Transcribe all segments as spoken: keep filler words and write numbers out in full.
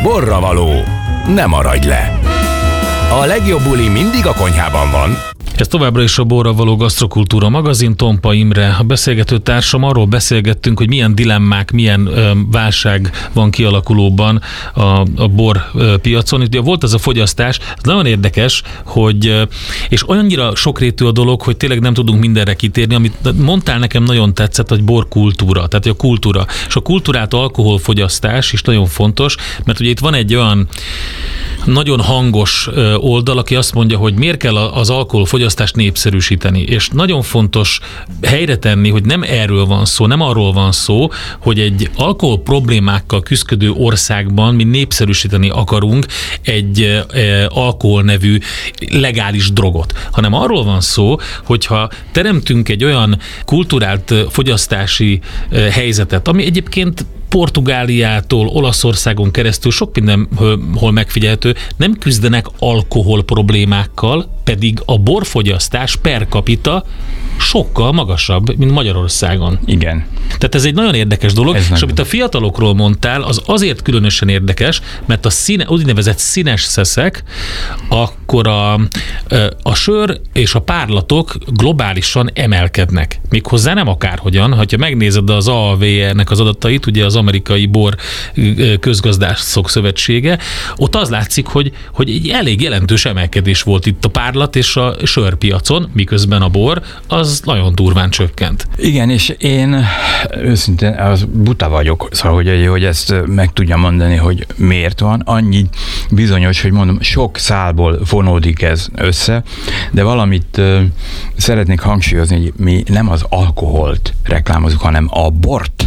Borravaló. Ne maradj le! A legjobb buli mindig a konyhában van. Ez továbbra is a Borravaló Gasztrokultúra magazin, Tompa Imre, a beszélgető társam. Arról beszélgettünk, hogy milyen dilemmák, milyen ö, válság van kialakulóban a, a bor ö, piacon. Ugye volt ez a fogyasztás, ez nagyon érdekes, hogy, ö, és olyannyira sokrétű a dolog, hogy tényleg nem tudunk mindenre kitérni. Amit mondtál, nekem nagyon tetszett, hogy borkultúra, tehát a kultúra. És a kultúrát alkoholfogyasztás is nagyon fontos, mert ugye itt van egy olyan nagyon hangos oldal, aki azt mondja, hogy miért kell az alkoholfogyasztást népszerűsíteni. És nagyon fontos helyre tenni, hogy nem erről van szó, nem arról van szó, hogy egy alkohol problémákkal küzdő országban mi népszerűsíteni akarunk egy alkohol nevű legális drogot, hanem arról van szó, hogyha teremtünk egy olyan kulturált fogyasztási helyzetet, ami egyébként Portugáliától, Olaszországon keresztül sok mindenhol megfigyelhető, nem küzdenek alkohol problémákkal, pedig a borfogyasztás per capita sokkal magasabb, mint Magyarországon. Igen. Tehát ez egy nagyon érdekes dolog, ez és amit a fiatalokról mondtál, az azért különösen érdekes, mert a színe, úgynevezett színes szeszek, akkor a, a sör és a párlatok globálisan emelkednek. Méghozzá nem akárhogyan, ha megnézed az á á vé é-nek az adatait, ugye az Amerikai Bor Közgazdászok Szövetsége, ott az látszik, hogy, hogy egy elég jelentős emelkedés volt itt a párlat és a sörpiacon, miközben a bor az nagyon durván csökkent. Igen, és én őszintén az buta vagyok, szóval, hogy, hogy ezt meg tudjam mondani, hogy miért van. Annyi bizonyos, hogy mondom, sok szálból vonódik ez össze, de valamit uh, szeretnék hangsúlyozni, hogy mi nem az alkoholt reklámozunk, hanem a bort.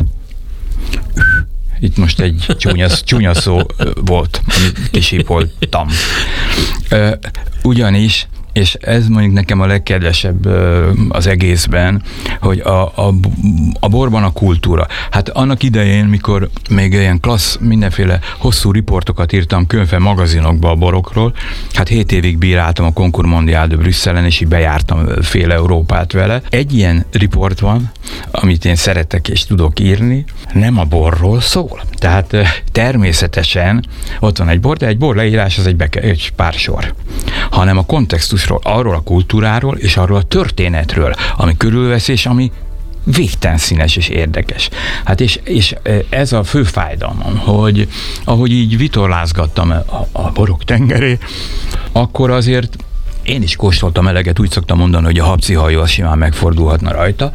Itt most egy csúnya, csúnya szó volt, amit kisípoltam. Uh, ugyanis és ez mondjuk nekem a legkedvesebb az egészben, hogy a, a, a borban a kultúra. Hát annak idején, mikor még ilyen klassz, mindenféle hosszú riportokat írtam különféle magazinokba a borokról, hát hét évig bíráltam a Concours Mondial de Brüsszelen, és így bejártam fél Európát vele. Egy ilyen riport van, amit én szeretek és tudok írni, nem a borról szól. Tehát természetesen ott van egy bor, de egy bor leírás az egy, beke, egy pár sor, hanem a kontextusról, arról a kultúráról és arról a történetről, ami körülvesz, és ami végtelen színes és érdekes. Hát és, és ez a fő fájdalmam, hogy ahogy így vitorlázgattam a, a borok tengeré, akkor azért én is kóstoltam eleget, úgy szoktam mondani, hogy a habcihajó az simán megfordulhatna rajta,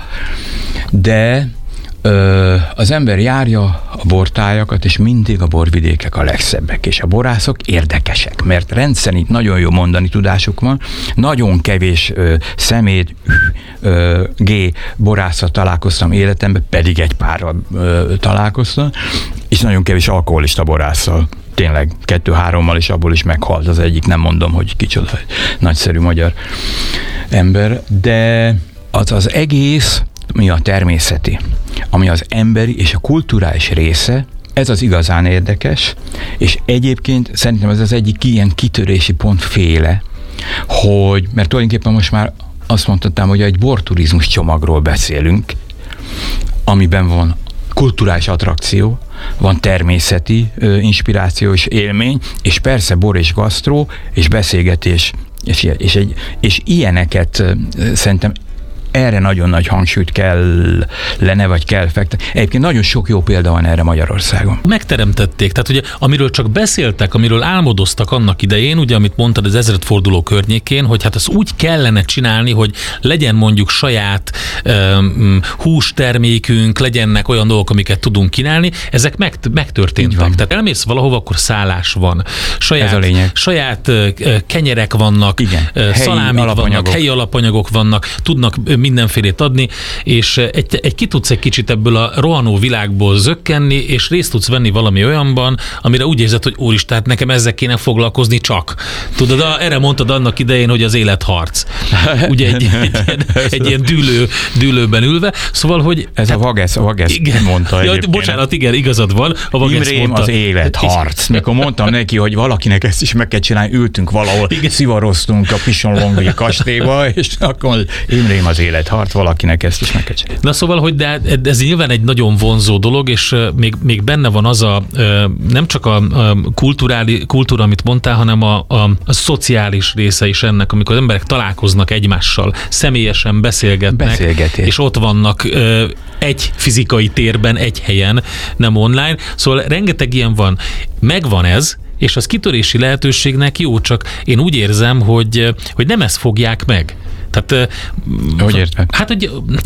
de Ö, az ember járja a bortájakat, és mindig a borvidékek a legszebbek, és a borászok érdekesek, mert rendszerint nagyon jó mondani tudásuk van, nagyon kevés ö, szemét, ö, G borásszal találkoztam életemben, pedig egy párral ö, találkoztam, és nagyon kevés alkoholista borásszal. Tényleg kettő-hárommal is abból is meghalt az egyik, nem mondom, hogy kicsoda nagyszerű magyar ember, de az az egész, mi a természeti, ami az emberi és a kulturális része, ez az igazán érdekes, és egyébként szerintem ez az egyik ilyen kitörési pont féle, hogy, mert tulajdonképpen most már azt mondhatnám, hogy egy borturizmus csomagról beszélünk, amiben van kulturális attrakció, van természeti ö, inspiráció és élmény, és persze bor és gasztró, és beszélgetés, és, és, egy, és ilyeneket ö, szerintem erre nagyon nagy hangsúlyt kell lenne, vagy kell fektetni. Egyébként nagyon sok jó példa van erre Magyarországon. Megteremtették, tehát ugye amiről csak beszéltek, amiről álmodoztak annak idején, ugye amit mondtad az ezredforduló környékén, hogy hát azt úgy kellene csinálni, hogy legyen mondjuk saját um, hústermékünk, legyenek olyan dolgok, amiket tudunk kínálni, ezek meg, megtörténtek. Tehát elmész valahova, akkor szállás van. Saját, ez a lényeg. Saját uh, kenyerek vannak, igen. Uh, szalámik vannak, helyi alapanyagok vannak, tudnak mindenfélét adni, és egy, egy ki tudsz egy kicsit ebből a rohanó világból zökkenni, és részt tudsz venni valami olyanban, amire úgy érzed, hogy úristen, hát nekem ezzel kéne foglalkozni csak. Tudod, a, erre mondtad annak idején, hogy az életharc. Ugye egy, egy, egy, egy ilyen dűlő, dűlőben ülve. Szóval, hogy... Ez hát, a Vagesz, a Vagesz mondta. Ja, bocsánat, igen, igazad van. A Vagesz Imrém mondta. Az életharc. Mikor mondtam neki, hogy valakinek ezt is meg kell csinálni, ültünk valahol, igen. Szivaroztunk a Pisonlonghi kastélyba, és akkor Imrém az élet. életharc, valakinek ezt is meg kell csinálni. Na szóval, hogy de ez nyilván egy nagyon vonzó dolog, és még, még benne van az a, nem csak a kulturális, kultúra, amit mondtál, hanem a, a, a szociális része is ennek, amikor az emberek találkoznak egymással, személyesen beszélgetnek, Beszélgetés. és ott vannak egy fizikai térben, egy helyen, nem online. Szóval rengeteg ilyen van. Megvan ez, és az kitörési lehetőségnek jó, csak én úgy érzem, hogy, hogy nem ezt fogják meg. Tehát, hogy érted? Hát, hogy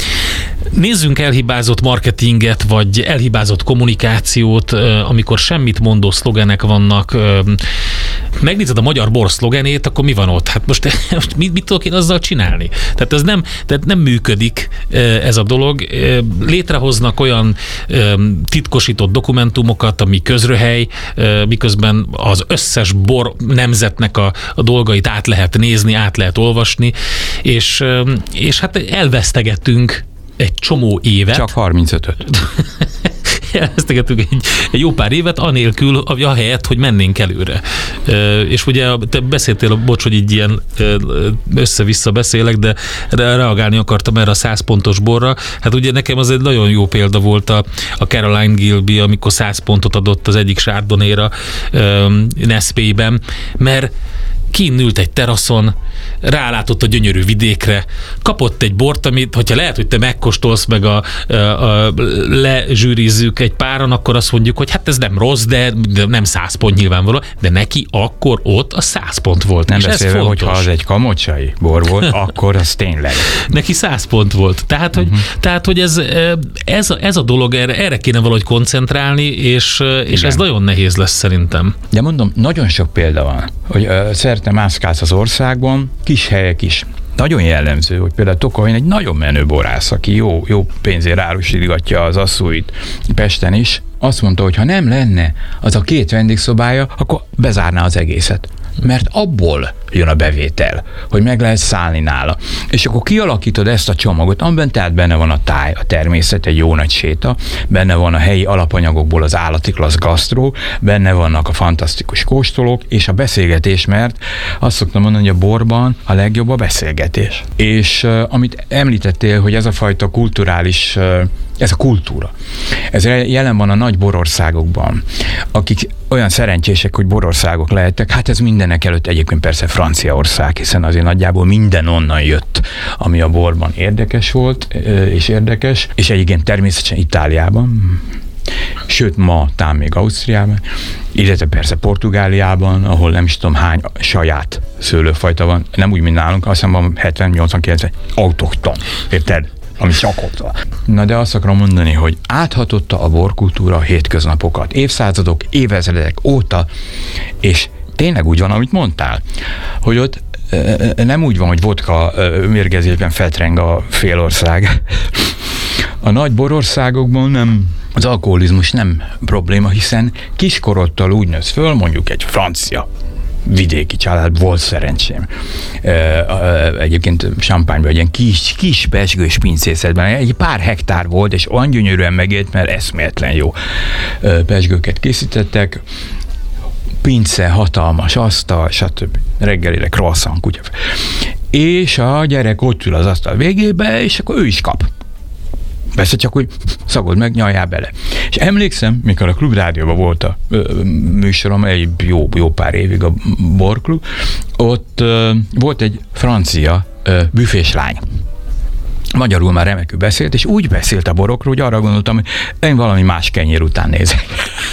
nézzünk elhibázott marketinget, vagy elhibázott kommunikációt, amikor semmit mondó szlogenek vannak. Megnézed a magyar bor szlogenét, akkor mi van ott? Hát most, most mit, mit tudok én azzal csinálni? Tehát ez nem, tehát nem működik ez a dolog. Létrehoznak olyan titkosított dokumentumokat, ami közröhely, miközben az összes bor nemzetnek a, a dolgait át lehet nézni, át lehet olvasni, és, és hát elvesztegettünk egy csomó évet. Csak harmincötöt. Elvesztegettünk egy, egy jó pár évet, anélkül, ahelyett, hogy mennénk előre. És ugye te beszéltél, bocs, hogy így ilyen össze-vissza beszélek, de reagálni akartam erre a száz pontos borra. Hát ugye nekem az egy nagyon jó példa volt a, a Caroline Gilby, amikor száz pontot adott az egyik Chardonnay-ra Nespélyben, mert kinn ült egy teraszon, rálátott a gyönyörű vidékre, kapott egy bort, amit, hogyha lehet, hogy te megkóstolsz, meg a, a, a lezsűrizzük egy páran, akkor azt mondjuk, hogy hát ez nem rossz, de, de nem száz pont nyilvánvaló, de neki akkor ott a száz pont volt. Nem és beszélve, ez fontos. hogyha az egy kamocsai bor volt, akkor az tényleg. Neki száz pont volt. Tehát, uh-huh. hogy, tehát, hogy ez, ez, a, ez a dolog, erre, erre kéne valahogy koncentrálni, és, és ez nagyon nehéz lesz szerintem. De mondom, nagyon sok példa van, hogy uh, szerte mászkálsz az országban, kis helyek is. Nagyon jellemző, hogy például Tokajon egy nagyon menő borász, aki jó, jó pénzért árusítgatja az asszóit Pesten is, azt mondta, hogy ha nem lenne az a két vendégszobája, akkor bezárná az egészet. Mert abból jön a bevétel, hogy meg lehet szállni nála. És akkor kialakítod ezt a csomagot, amiben tehát benne van a táj, a természet, egy jó nagy séta, benne van a helyi alapanyagokból az állati klassz gasztró, benne vannak a fantasztikus kóstolók, és a beszélgetés, mert azt szoktam mondani, hogy a borban a legjobb a beszélgetés. És uh, amit említettél, hogy ez a fajta kulturális, uh, ez a kultúra, ez jelen van a nagy borországokban, akik olyan szerencsések, hogy borországok lehettek, hát ez mindenek előtt egyébként persze Franciaország, hiszen azért nagyjából minden onnan jött, ami a borban érdekes volt, és érdekes, és egyébként természetesen Itáliában, sőt ma talán még Ausztriában, illetve persze Portugáliában, ahol nem is tudom hány saját szőlőfajta van, nem úgy, mint nálunk, azt hiszem van hetven nyolcvan kilencven autokton, érted? Ami csak ott van. Na de azt akarom mondani, hogy áthatotta a borkultúra a hétköznapokat, évszázadok, évezredek óta, és tényleg úgy van, amit mondtál, hogy ott nem úgy van, hogy vodka mérgezésben fetreng a félország. A nagy borországokban nem, az alkoholizmus nem probléma, hiszen kiskorodtól úgy nősz föl, mondjuk egy francia vidéki család, volt szerencsém. Egyébként Champagne-ban egy ilyen kis, kis pezsgős pincészetben egy pár hektár volt, és olyan gyönyörűen megélt, mert eszméletlen jó pezsgőket készítettek, pince, hatalmas asztal, stb. Reggelire croissant, kutya. És a gyerek ott ül az asztal végébe, és akkor ő is kap. Persze csak, hogy szagold meg, nyaljál bele. És emlékszem, mikor a Klubrádióban volt a ö, műsorom, egy jó, jó pár évig a borklub, ott ö, volt egy francia ö, büfés lány. Magyarul már remekül beszélt, és úgy beszélt a borokról, hogy arra gondoltam, hogy én valami más kenyér után nézek.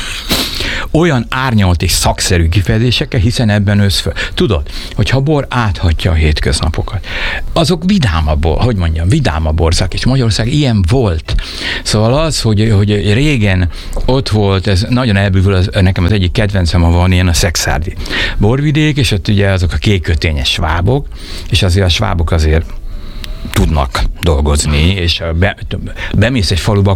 Olyan árnyalt és szakszerű kifejezésekkel, hiszen ebben ősz föl. Tudod, hogyha bor áthatja a hétköznapokat, azok vidámabb, hogy mondjam, vidámabb ország, és Magyarország ilyen volt. Szóval az, hogy, hogy régen ott volt, ez nagyon elbűvül, az, nekem az egyik kedvencem, ha van ilyen a Szekszárdi borvidék, és ott ugye azok a kékkötényes svábok, és azért a svábok azért tudnak dolgozni, és be, bemész egy faluba,